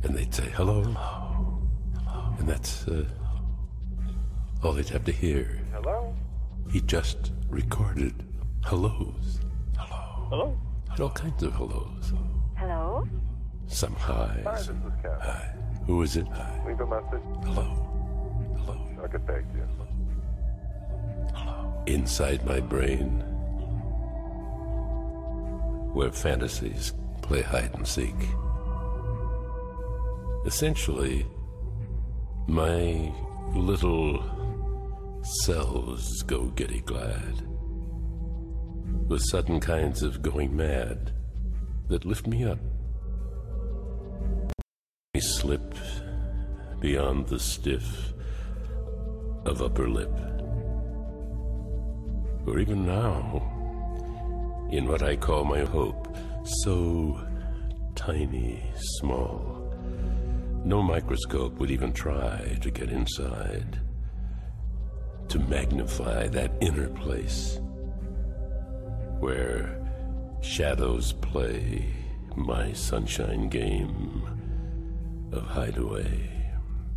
And they'd say, hello. And that's all they'd have to hear. Hello? He just recorded hellos. Hello? And all kinds of hellos. Hello? Some Hi, highs. this is Cal. Hi. Who is it? Leave a message. Hello. Hello. I'll get back to you. Inside my brain, where fantasies play hide and seek. Essentially, my little selves go giddy glad, with sudden kinds of going mad that lift me up. I slip beyond the stiff of upper lip. Or even now, in what I call my hope, so tiny, small, no microscope would even try to get inside, to magnify that inner place where shadows play my sunshine game of hideaway.